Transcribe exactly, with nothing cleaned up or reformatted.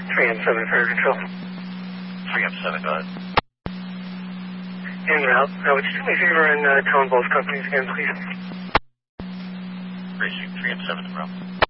three M seven for control. three M seven, go ahead. En route. Uh, would you do me a favor and uh, tell both companies again, please? Racing three M seven, en route.